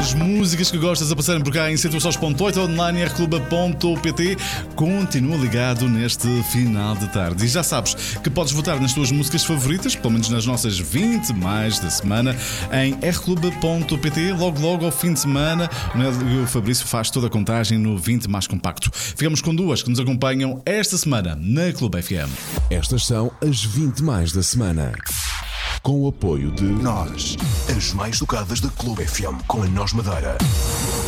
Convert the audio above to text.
as músicas que gostas a passarem por cá em 106.8 online rclub.pt. Continua ligado neste final de tarde. E já sabes que podes votar nas tuas músicas favoritas, pelo menos nas nossas 20 mais da semana, em rclub.pt. Logo ao fim de semana, o Fabrício faz toda a contagem no 20 mais compacto. Ficamos com duas que nos acompanham esta semana na Clube FM. Estas são as 20 mais da semana. Com o apoio de Nós, as mais tocadas da Clube FM com a Nós Madeira.